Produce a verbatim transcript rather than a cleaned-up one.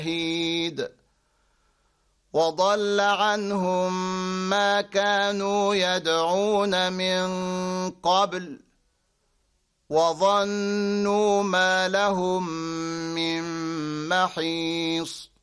شهيد وضل عنهم ما كانوا يدعون من قبل وظنوا ما لهم من محيص